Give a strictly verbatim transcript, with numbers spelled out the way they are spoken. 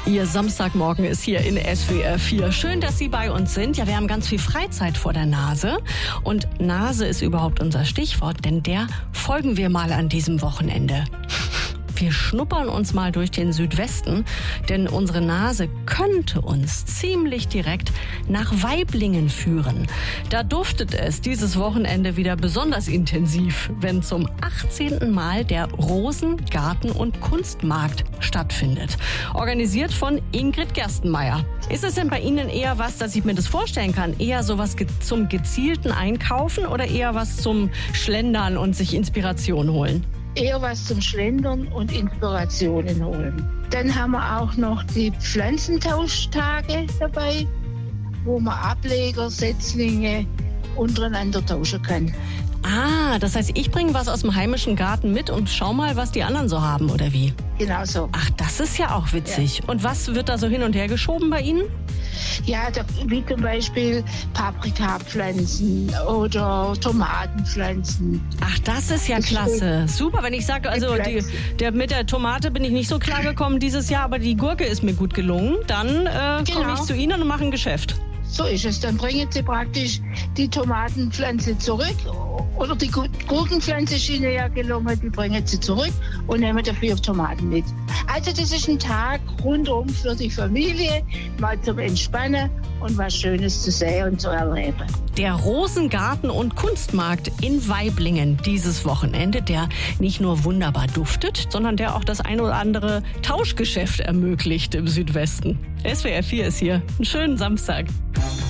Ihr Samstagmorgen ist hier in S W R vier. Schön, dass Sie bei uns sind. Ja, wir haben ganz viel Freizeit vor der Nase. Und Nase ist überhaupt unser Stichwort, denn der folgen wir mal an diesem Wochenende. Wir schnuppern uns mal durch den Südwesten, denn unsere Nase könnte uns ziemlich direkt nach Waiblingen führen. Da duftet es dieses Wochenende wieder besonders intensiv, wenn zum achtzehnten Mal der Rosen-, Garten- und Kunstmarkt stattfindet. Organisiert von Ingrid Gerstenmeier. Ist es denn bei Ihnen eher was, dass ich mir das vorstellen kann? Eher sowas ge- zum gezielten Einkaufen oder eher was zum Schlendern und sich Inspiration holen? Eher was zum Schlendern und Inspirationen holen. Dann haben wir auch noch die Pflanzentauschtage dabei, wo man Ableger, Setzlinge untereinander tauschen kann. Ah, das heißt, ich bringe was aus dem heimischen Garten mit und schau mal, was die anderen so haben, oder wie? Genau so. Ach, das ist ja auch witzig. Ja. Und was wird da so hin und her geschoben bei Ihnen? Ja, da, wie zum Beispiel Paprikapflanzen oder Tomatenpflanzen. Ach, das ist ja klasse. Super, wenn ich sage, also die, der, mit der Tomate bin ich nicht so klar gekommen dieses Jahr, aber die Gurke ist mir gut gelungen. Dann äh, Genau. komme ich zu Ihnen und mache ein Geschäft. So ist es. Dann bringen Sie praktisch die Tomatenpflanze zurück oder die Gurkenpflanze ist Ihnen ja gelungen, die bringen Sie zurück und nehmen dafür Tomaten mit. Also das ist ein Tag rundum für die Familie, mal zum Entspannen und was Schönes zu sehen und zu erleben. Der Rosengarten- und Kunstmarkt in Waiblingen dieses Wochenende, der nicht nur wunderbar duftet, sondern der auch das ein oder andere Tauschgeschäft ermöglicht im Südwesten. S W R vier ist hier. Einen schönen Samstag.